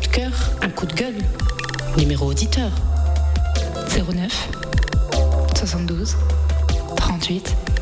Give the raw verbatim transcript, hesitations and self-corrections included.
de cœur, un coup de gueule. Numéro auditeur. zéro neuf soixante-douze trente-huit